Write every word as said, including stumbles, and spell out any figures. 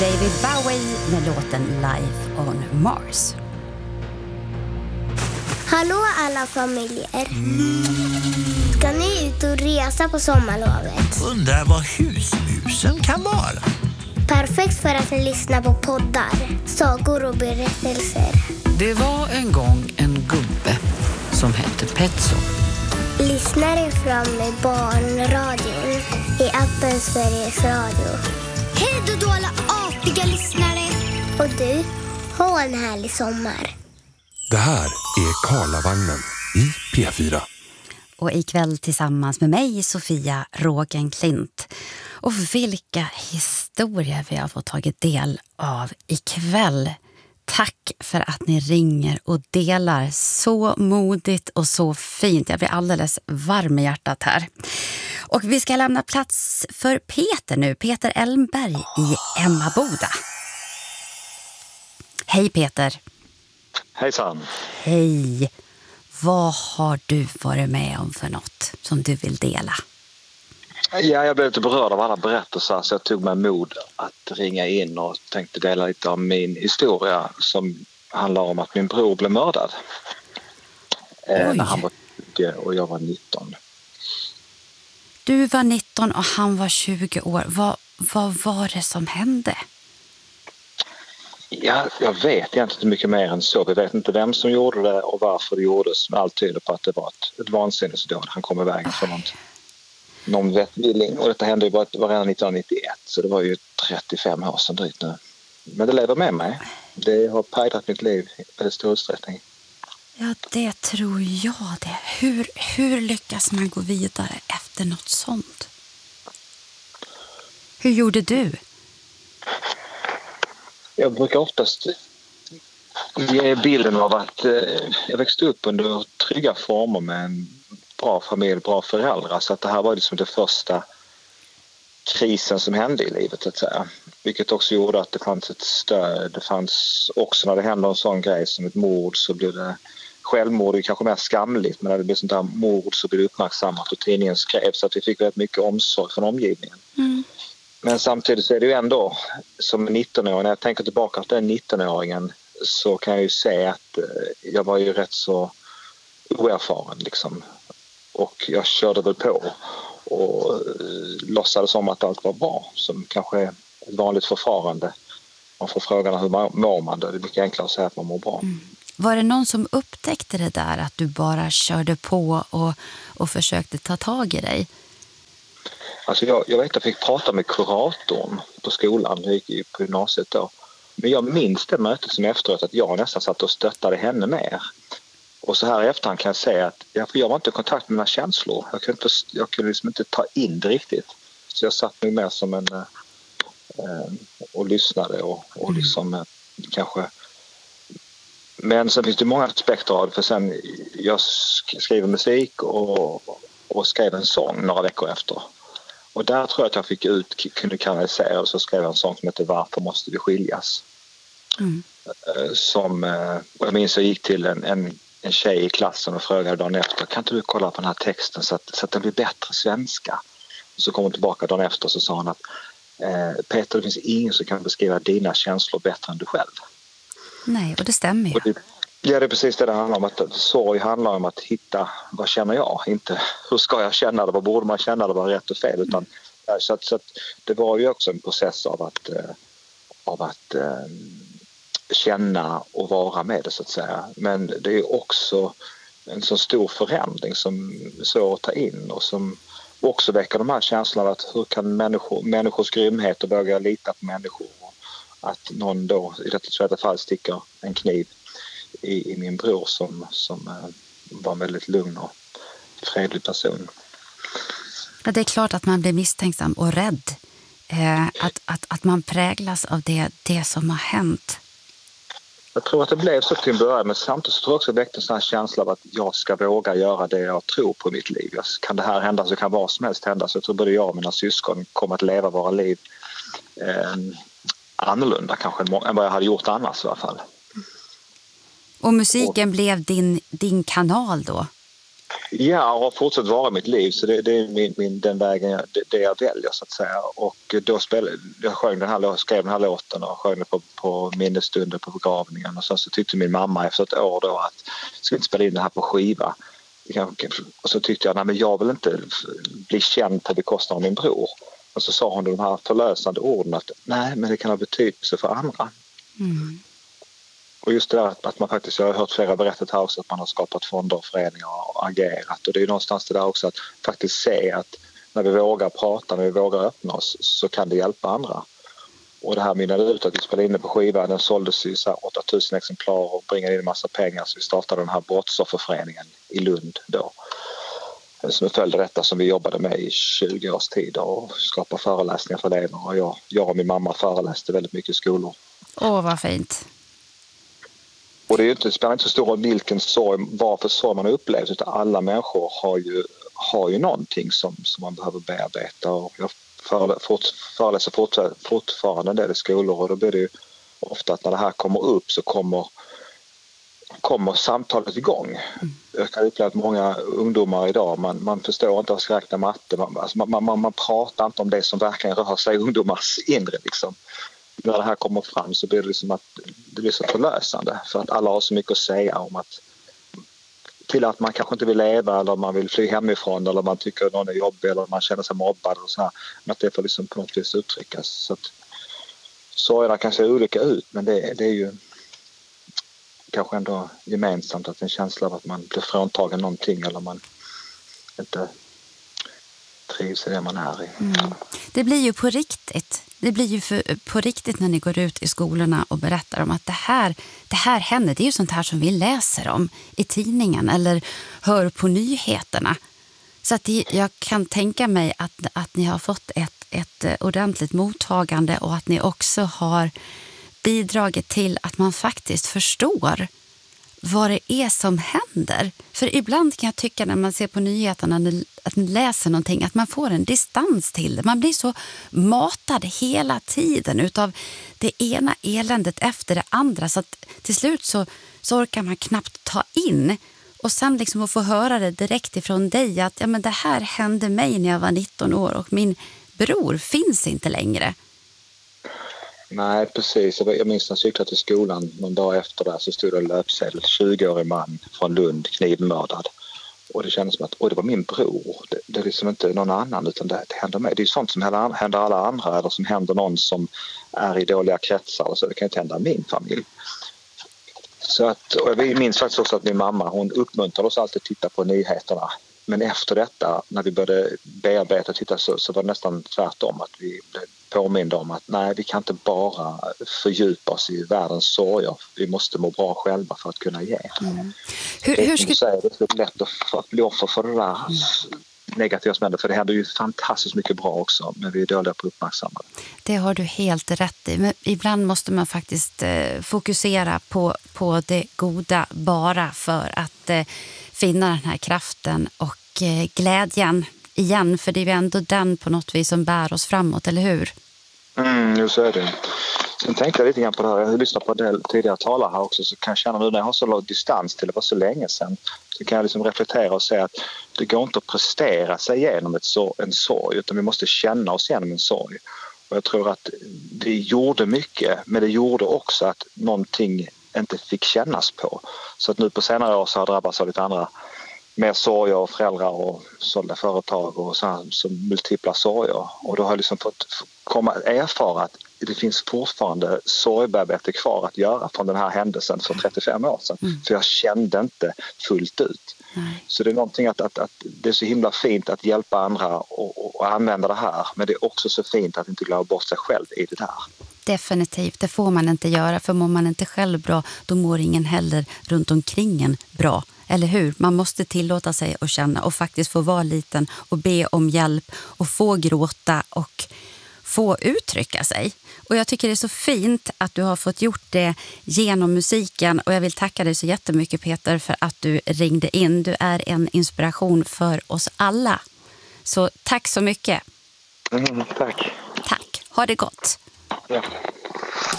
David Bowie med låten Life on Mars. Hallå alla familjer. Ska ni ut och resa på sommarlovet? Undrar vad husmusen kan vara. Perfekt för att ni lyssnar på poddar, sagor och berättelser. Det var en gång en gubbe som hette Petso. Lyssnar fram med barnradion i appen Sveriges Radio. Hej då alla artiga lyssnare. Och du, ha en härlig sommar. Det här är Karlavagnen i P fyra. Och ikväll tillsammans med mig, Sofia Rågenklint. Och vilka historier vi har fått tagit del av ikväll. Tack för att ni ringer och delar så modigt och så fint. Jag blir alldeles varm i hjärtat här. Och vi ska lämna plats för Peter nu. Peter Elmberg i Emmaboda. Hej Peter. Hejsan. Hej. Vad har du varit med om för något som du vill dela? Ja, jag blev lite berörd av alla berättelser så jag tog mig mod att ringa in och tänkte dela lite om min historia som handlar om att min bror blev mördad. Eh, när han var tjugo och jag var nitton. Du var nitton och han var tjugo år. Vad, vad var det som hände? Ja, jag vet egentligen inte mycket mer än så. Vi vet inte vem som gjorde det och varför det gjordes. Men allt tyder på att det var ett, ett vansinnesdåd. Han kom iväg från någon, någon vettvilling. Och detta hände ju bara, var redan nittonhundranittioett. Så det var ju trettiofem år sedan drygt nu. Men det lever med mig. Det har präglat mitt liv i väldigt stor utsträckning. Ja, det tror jag det. Hur, hur lyckas man gå vidare efter något sånt? Hur gjorde du? Jag brukar oftast ge bilden av att eh, jag växte upp under trygga former med en bra familj, bra föräldrar. Så att det här var liksom det första krisen som hände i livet, så att säga. Vilket också gjorde att det fanns ett stöd. Det fanns också när det hände en sån grej som ett mord så blev det självmord, är kanske mer skamligt, men när det blev sånt här mord så blev det uppmärksammat och tidningen skrev så att vi fick väldigt mycket omsorg från omgivningen. Mm. Men samtidigt så är det ju ändå som nittonåring, när jag tänker tillbaka på den nittonåringen så kan jag ju se att jag var ju rätt så oerfaren liksom. Och jag körde väl på och låtsades som att allt var bra, som kanske är ett vanligt förfarande. Man får frågan hur man mår man, det är mycket enklare att säga att man mår bra. Mm. Var det någon som upptäckte det där att du bara körde på och, och försökte ta tag i dig? Alltså jag, jag vet att jag fick prata med kuratorn på skolan, jag gick ju på gymnasiet då. Men jag minns det mötet som efteråt att jag nästan satt och stöttade henne mer. Och så här i efterhand kan jag säga att jag, jag var inte i kontakt med mina känslor. Jag kunde, inte, jag kunde liksom inte ta in det riktigt. Så jag satt mig mer som en eh, och lyssnade och, och liksom eh, kanske... Men sen finns det många aspekter av det, för sen jag skriver musik och, och skrev en sång några veckor efter. Och där tror jag att jag fick ut, kunde kanalisera, och så skrev jag en sång som heter Varför måste vi skiljas? Mm. Som, och jag minns jag gick till en, en, en tjej i klassen och frågade dagen efter, kan inte du kolla på den här texten så att, så att den blir bättre svenska? Och så kom hon tillbaka dagen efter och så sa hon att eh, Peter, det finns ingen som kan beskriva dina känslor bättre än du själv. Nej, och det stämmer ju. Det, ja, det är precis det det handlar om. Att sorg handlar om att hitta, vad känner jag? Inte hur ska jag känna det, vad borde man känna det, vad är rätt och fel. Utan, mm. så att, så att det var ju också en process av att, av att äh, känna och vara med det, så att säga. Men det är också en så stor förändring som är svår att ta in och som också väcker de här känslorna av att hur kan människor, människors grymhet och våga lita på människor. Att någon då i detta fall sticker en kniv i, i min bror som, som äh, var en väldigt lugn och fredlig person. Ja, det är klart att man blir misstänksam och rädd. Eh, att, att, att man präglas av det, det som har hänt. Jag tror att det blev så till en början, men samtidigt så tror jag också det väckte en sån här känsla av att jag ska våga göra det jag tror på i mitt liv. Kan det här hända så kan vad som helst hända. Så jag tror både jag och mina syskon kommer att leva våra liv eh, annorlunda kanske än vad jag hade gjort annars i alla fall. Och musiken och, blev din, din kanal då? Ja, och har fortsatt vara mitt liv, så det, det är min, min, den vägen jag, det, det jag väljer så att säga. Och då spelade, jag sjöng den här, skrev den här låten och sjöng den på, på minnesstunder på begravningen, och så, så tyckte min mamma efter ett år då att ska vi inte spela in det här på skiva. Och så tyckte jag, nej men jag vill inte bli känd på bekostnad av min bror. Och så sa hon de här förlösande orden att nej, men det kan ha betydelse för andra. Mm. Och just det där att man faktiskt, jag har hört flera berättat här också att man har skapat fonder och föreningar och agerat. Och det är någonstans det där också att faktiskt se att när vi vågar prata, när vi vågar öppna oss, så kan det hjälpa andra. Och det här mynnade ut att vi spelade in det på skivan. Den såldes i åtta tusen exemplar och bringade in en massa pengar. Så vi startade den här brottsofferföreningen i Lund då. Som följde detta som vi jobbade med i tjugo års tid och skapade föreläsningar för elever. Och jag, jag och min mamma föreläste väldigt mycket i skolor. Åh, vad fint. Och det är ju inte, det spelar inte så stor roll vilken sorg, varför sorg man har upplevt, utan alla människor har ju, har ju någonting som, som man behöver bearbeta. Och jag förelä, fort, föreläser fort, fortfarande en del i skolor, och då blir det ju ofta att när det här kommer upp så kommer, kommer samtalet igång. Mm. Jag kan uppleva att många ungdomar idag, man, man förstår inte att räkna matte, man, alltså man, man, man pratar inte om det som verkligen rör sig i ungdomars inre liksom. När det här kommer fram så blir det liksom att det blir så förlösande, för att alla har så mycket att säga om att till att man kanske inte vill leva, eller man vill fly hemifrån, eller man tycker att någon är jobbig, eller man känner sig mobbad och så här, men att det får liksom på något vis uttryckas. Så att sorgerna kan se olika ut, men det, det är ju kanske ändå gemensamt att en känsla av att man blir fråntagen någonting, eller man inte trivs i det man är i. Mm. Det blir ju på riktigt. Det blir ju för, på riktigt när ni går ut i skolorna och berättar om att det här, det här händer. Det är ju sånt här som vi läser om i tidningen eller hör på nyheterna. Så att det, jag kan tänka mig att, att ni har fått ett, ett ordentligt mottagande, och att ni också har bidragit till att man faktiskt förstår vad det är som händer. För ibland kan jag tycka när man ser på nyheterna, att man läser någonting, att man får en distans till det. Man blir så matad hela tiden utav det ena eländet efter det andra, så att till slut så, så orkar man knappt ta in. Och sen liksom att få höra det direkt ifrån dig att ja, men det här hände mig när jag var nitton år och min bror finns inte längre. Nej, precis. Jag minns när jag cyklade till skolan någon dag efter det, så stod det en löpsedel, tjugo-årig man från Lund knivmördad. Och det kändes som att oj, det var min bror. Det, det är liksom inte någon annan, utan det, det händer mig. Det är sånt som händer alla andra, eller som händer någon som är i dåliga kretsar. Så det kan inte hända min familj. Så att, och jag minns faktiskt också att min mamma, hon uppmuntrade oss alltid att titta på nyheterna. Men efter detta, när vi började bearbeta och titta, så, så var det nästan tvärtom, att vi blev påminda om att nej, vi kan inte bara fördjupa oss i världens sorger. Vi måste må bra själva för att kunna ge. Mm. Hur, hur ska... det är så lätt att bli offer för det där mm. negativa som händer, för det händer ju fantastiskt mycket bra också, men vi är dåliga på att uppmärksamma. Det har du helt rätt i. Men ibland måste man faktiskt eh, fokusera på, på det goda bara för att eh, finna den här kraften och eh, glädjen igen, för det är ju ändå den på något vis som bär oss framåt, eller hur? Mm, just så är det. Sen tänkte jag lite grann på det här, jag har lyssnat på det tidigare talare här också, så kan jag känna nu när jag har så lång distans till det var så länge sedan, så kan jag liksom reflektera och säga att det går inte att prestera sig igenom ett så, en sorg, utan vi måste känna oss igenom en sorg. Och jag tror att det gjorde mycket, men det gjorde också att någonting inte fick kännas på. Så att nu på senare år så har jag drabbats av lite andra mer sorger och föräldrar och sålda företag och så här, som multipla sorger. Och då har jag liksom fått komma erfara att det finns fortfarande sorgbearbete kvar att göra från den här händelsen för trettiofem år sedan. Mm. För jag kände inte fullt ut. Nej. Så det är någonting att, att, att det är så himla fint att hjälpa andra och, och använda det här. Men det är också så fint att inte glömma bort sig själv i det där. Definitivt, det får man inte göra, för mår man inte själv bra, då mår ingen heller runt omkring en bra. Eller hur? Man måste tillåta sig att känna och faktiskt få vara liten och be om hjälp och få gråta och få uttrycka sig. Och jag tycker det är så fint att du har fått gjort det genom musiken, och jag vill tacka dig så jättemycket, Peter, för att du ringde in. Du är en inspiration för oss alla. Så tack så mycket. Mm, tack. Tack. Ha det gott. Ja.